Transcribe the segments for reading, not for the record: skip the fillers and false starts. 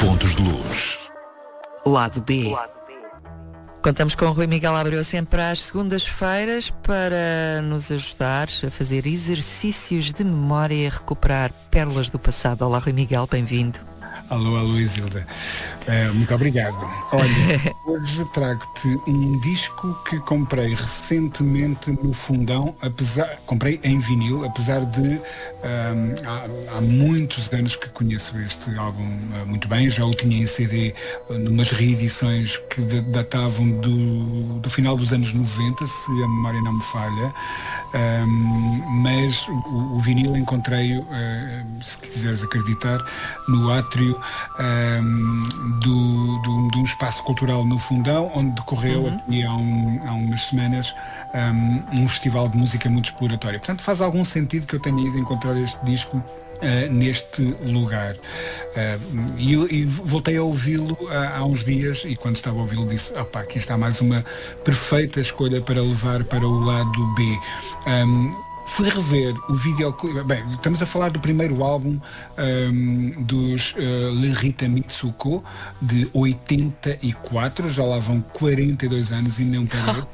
pontos de luz. Lado B. Contamos com o Rui Miguel Abreu sempre às segundas-feiras para nos ajudar a fazer exercícios de memória e a recuperar pérolas do passado. Olá, Rui Miguel, bem-vindo. Alô, Isilda. Muito obrigado. Olha, hoje trago-te um disco que comprei recentemente no Fundão, comprei em vinil, apesar de há muitos anos que conheço este álbum muito bem, já o tinha em CD numas reedições que datavam do final dos anos 90, se a memória não me falha. Mas o vinil encontrei-o, se quiseres acreditar, no átrio de um espaço cultural no Fundão, onde decorreu aqui há umas semanas um festival de música muito exploratória. Portanto, faz algum sentido que eu tenha ido encontrar este disco neste lugar. E voltei a ouvi-lo há uns dias, e quando estava a ouvi-lo disse, aqui está mais uma perfeita escolha para levar para o lado B. Fui rever o videoclipe. Bem, estamos a falar do primeiro álbum dos Lerita Mitsuko, de 84, já lá vão 42 anos e não parece.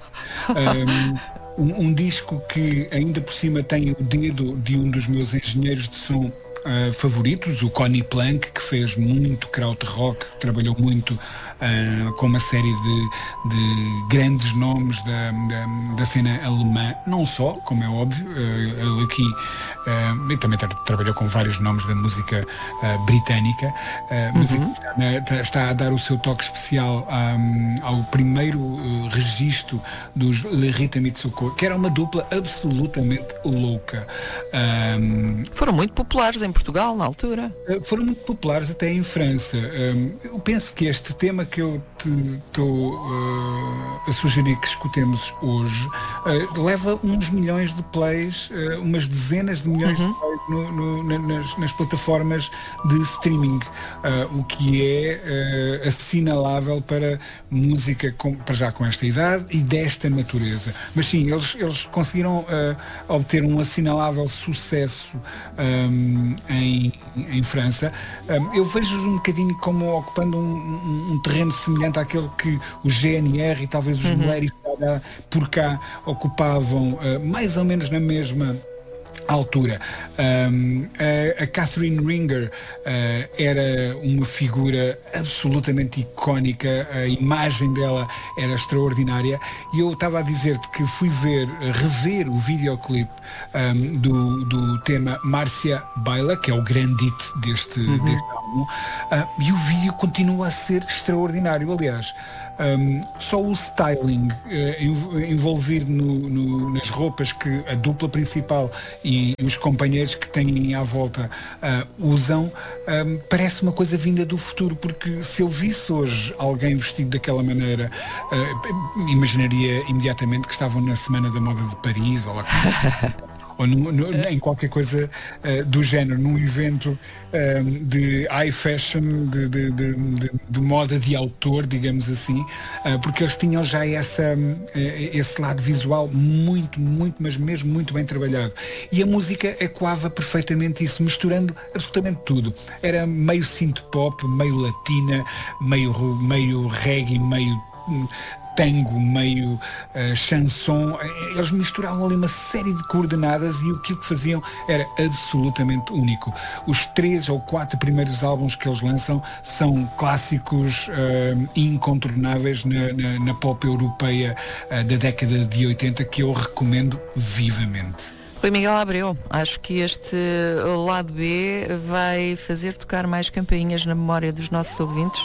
Um disco que ainda por cima tem o dedo de um dos meus engenheiros de som favoritos, o Conny Plank, que fez muito krautrock, que trabalhou muito com uma série de grandes nomes da cena alemã, não só, como é óbvio, ele aqui também trabalhou com vários nomes da música britânica, mas está a dar o seu toque especial ao primeiro registro dos Lerita Mitsuko, que era uma dupla absolutamente louca. Foram muito populares em Portugal na altura. Foram muito populares até em França. Eu penso que este tema que eu te estou a sugerir que escutemos hoje leva uns milhões de plays, umas dezenas de milhões de plays nas plataformas de streaming, o que é assinalável para música para já com esta idade e desta natureza. Mas sim, eles conseguiram obter um assinalável sucesso em França. Eu vejo um bocadinho como ocupando um terreno semelhante àquele que o GNR e talvez os Mulheres por cá ocupavam, mais ou menos na mesma altura. A Catherine Ringer era uma figura absolutamente icónica, a imagem dela era extraordinária, e eu estava a dizer-te que fui rever o videoclipe do tema Márcia Baila, que é o grande hit deste álbum, e o vídeo continua a ser extraordinário. Aliás, só o styling envolvido nas roupas que a dupla principal e os companheiros que têm à volta usam, parece uma coisa vinda do futuro, porque se eu visse hoje alguém vestido daquela maneira, imaginaria imediatamente que estavam na Semana da Moda de Paris ou lá ou em qualquer coisa do género, num evento de high fashion, de moda de autor, digamos assim, porque eles tinham já esse lado visual muito, mas mesmo muito bem trabalhado. E a música ecoava perfeitamente isso, misturando absolutamente tudo. Era meio synth-pop, meio latina, meio reggae, meio tango, meio chanson. Eles misturavam ali uma série de coordenadas e aquilo que faziam era absolutamente único. Os 3 ou 4 primeiros álbuns que eles lançam são clássicos incontornáveis na pop europeia da década de 80, que eu recomendo vivamente. Rui Miguel Abreu, acho que este lado B vai fazer tocar mais campainhas na memória dos nossos ouvintes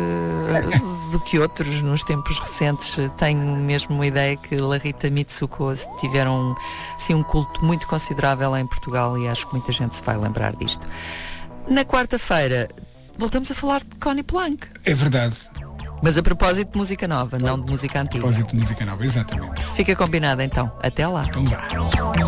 do que outros nos tempos recentes. Tenho mesmo uma ideia que Lerita Mitsuko tiveram assim, um culto muito considerável em Portugal, e acho que muita gente se vai lembrar disto. Na quarta-feira voltamos a falar de Conny Plank. É verdade. Mas a propósito de música nova, não de música antiga. A propósito de música nova, exatamente. Fica combinado então. Até lá. Então vá.